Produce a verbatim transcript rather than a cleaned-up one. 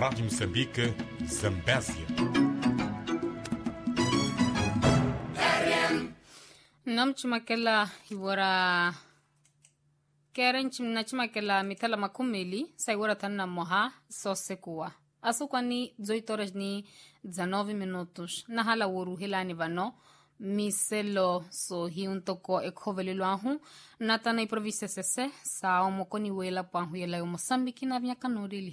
Rádio Moçambique, Zambésia. Namchimakela iwara keren chimnachimakela mitala makumili saiwara tanna moha sosekuwa asukwani dezoito horas ni dezenove minutos na hala woru hilani vano miselo so hiuntoko ekhovelelo ahu natana i província sese sa omokoni wela panhu yela yo Moçambique na vinha kanurili